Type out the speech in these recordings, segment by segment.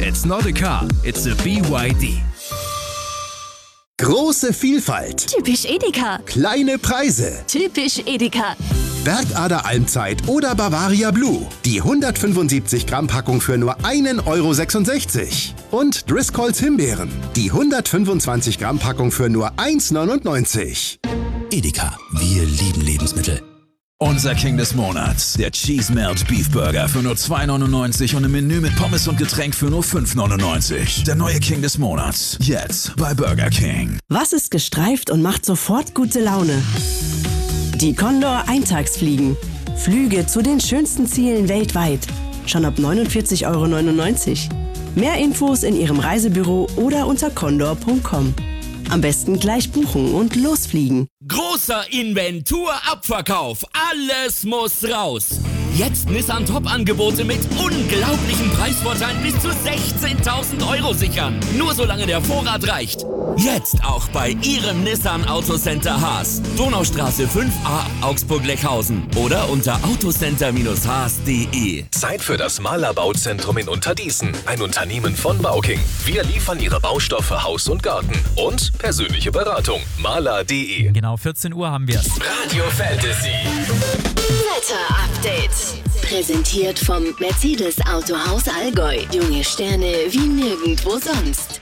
It's not a car, it's a BYD. Große Vielfalt. Typisch Edeka. Kleine Preise. Typisch Edeka. Bergader Almzeit oder Bavaria Blue. Die 175 Gramm Packung für nur 1,66 €. Und Driscolls Himbeeren. Die 125 Gramm Packung für nur 1,99 €. Edeka, wir lieben Lebensmittel. Unser King des Monats, der Cheese Melt Beef Burger für nur 2,99 € und im Menü mit Pommes und Getränk für nur 5,99 €. Der neue King des Monats, jetzt bei Burger King. Was ist gestreift und macht sofort gute Laune? Die Condor Eintagsfliegen. Flüge zu den schönsten Zielen weltweit. Schon ab 49,99 €. Mehr Infos in Ihrem Reisebüro oder unter condor.com. Am besten gleich buchen und losfliegen. Großer Inventur-Abverkauf. Alles muss raus. Jetzt Nissan Top-Angebote mit unglaublichen Preisvorteilen bis zu 16.000 € sichern. Nur solange der Vorrat reicht. Jetzt auch bei Ihrem Nissan Autocenter Haas. Donaustraße 5a, Augsburg-Lechhausen. Oder unter autocenter-haas.de. Zeit für das Mahler Bauzentrum in Unterdießen. Ein Unternehmen von Bauking. Wir liefern Ihre Baustoffe Haus und Garten. Und persönliche Beratung. Mahler.de. Genau 14 Uhr haben wir es. Radio Fantasy. Wetter-Update. Präsentiert vom Mercedes Autohaus Allgäu. Junge Sterne wie nirgendwo sonst.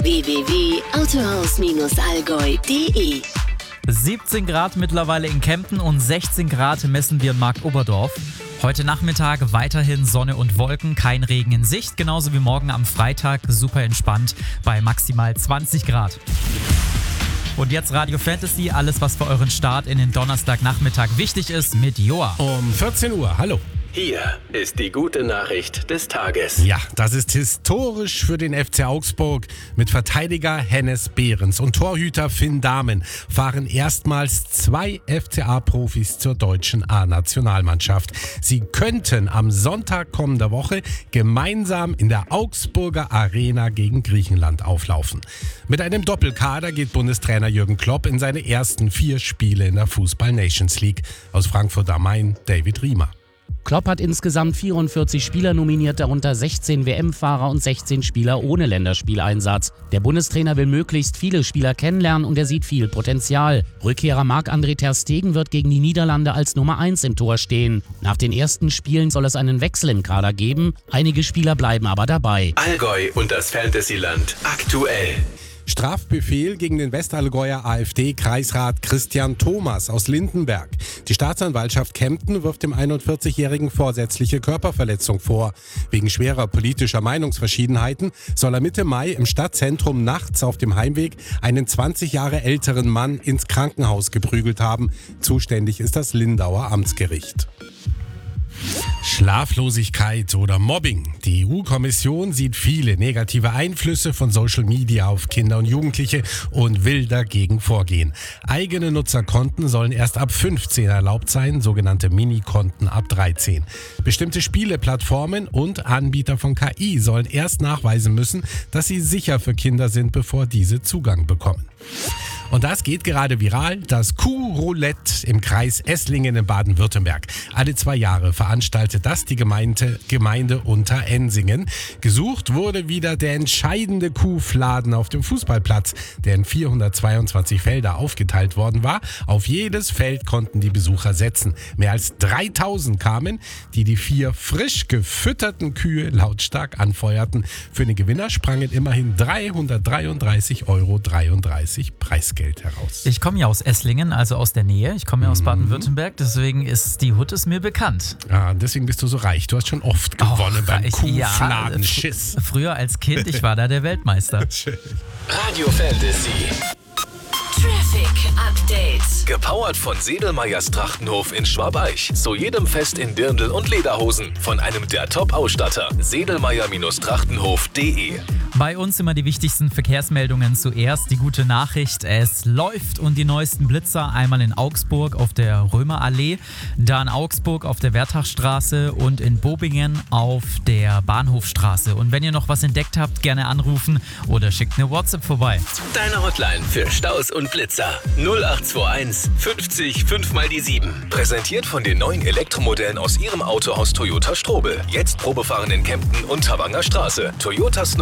www.autohaus-allgäu.de. 17 Grad mittlerweile in Kempten und 16 Grad messen wir in Marktoberdorf. Heute Nachmittag weiterhin Sonne und Wolken, kein Regen in Sicht. Genauso wie morgen am Freitag super entspannt bei maximal 20 Grad. Und jetzt Radio Fantasy, alles was für euren Start in den Donnerstagnachmittag wichtig ist, mit Joa. Um 14 Uhr, hallo. Hier ist die gute Nachricht des Tages. Ja, das ist historisch für den FC Augsburg. Mit Verteidiger Hennes Behrens und Torhüter Finn Dahmen fahren erstmals 2 FCA-Profis zur deutschen A-Nationalmannschaft. Sie könnten am Sonntag kommender Woche gemeinsam in der Augsburger Arena gegen Griechenland auflaufen. Mit einem Doppelkader geht Bundestrainer Jürgen Klopp in seine ersten 4 Spiele in der Fußball-Nations League. Aus Frankfurt am Main, David Riemer. Klopp hat insgesamt 44 Spieler nominiert, darunter 16 WM-Fahrer und 16 Spieler ohne Länderspieleinsatz. Der Bundestrainer will möglichst viele Spieler kennenlernen und er sieht viel Potenzial. Rückkehrer Marc-André ter Stegen wird gegen die Niederlande als Nummer 1 im Tor stehen. Nach den ersten Spielen soll es einen Wechsel im Kader geben. Einige Spieler bleiben aber dabei. Allgäu und das Fantasyland aktuell. Strafbefehl gegen den Westallgäuer AfD-Kreisrat Christian Thomas aus Lindenberg. Die Staatsanwaltschaft Kempten wirft dem 41-Jährigen vorsätzliche Körperverletzung vor. Wegen schwerer politischer Meinungsverschiedenheiten soll er Mitte Mai im Stadtzentrum nachts auf dem Heimweg einen 20 Jahre älteren Mann ins Krankenhaus geprügelt haben. Zuständig ist das Lindauer Amtsgericht. Schlaflosigkeit oder Mobbing. Die EU-Kommission sieht viele negative Einflüsse von Social Media auf Kinder und Jugendliche und will dagegen vorgehen. Eigene Nutzerkonten sollen erst ab 15 erlaubt sein, sogenannte Mini-Konten ab 13. Bestimmte Spieleplattformen und Anbieter von KI sollen erst nachweisen müssen, dass sie sicher für Kinder sind, bevor diese Zugang bekommen. Und das geht gerade viral, das Kuhroulette im Kreis Esslingen in Baden-Württemberg. Alle 2 Jahre veranstaltet das die Gemeinde Unterensingen. Gesucht wurde wieder der entscheidende Kuhfladen auf dem Fußballplatz, der in 422 Felder aufgeteilt worden war. Auf jedes Feld konnten die Besucher setzen. Mehr als 3000 kamen, die 4 frisch gefütterten Kühe lautstark anfeuerten. Für den Gewinner sprangen immerhin 333,33 € Preisgeld heraus. Ich komme ja aus Esslingen, also aus der Nähe. Ich komme ja aus Baden-Württemberg, deswegen ist die Hut mir bekannt. Ja, deswegen bist du so reich. Du hast schon oft gewonnen beim Kuhfladenschiss. Ja, früher als Kind, ich war da der Weltmeister. Radio Fantasy. Traffic Update. Gepowert von Sedelmeyers Trachtenhof in Schwabeich. Zu jedem Fest in Dirndl und Lederhosen. Von einem der Top-Ausstatter. Sedelmeyer-Trachtenhof.de. Bei uns immer die wichtigsten Verkehrsmeldungen zuerst. Die gute Nachricht, es läuft und die neuesten Blitzer einmal in Augsburg auf der Römerallee, dann Augsburg auf der Wertachstraße und in Bobingen auf der Bahnhofstraße. Und wenn ihr noch was entdeckt habt, gerne anrufen oder schickt eine WhatsApp vorbei. Deine Hotline für Staus und Blitzer 0821 50 5 mal die 7. Präsentiert von den neuen Elektromodellen aus Ihrem Autohaus Toyota Strobel. Jetzt Probefahren in Kempten und Tawanger Straße. Toyotas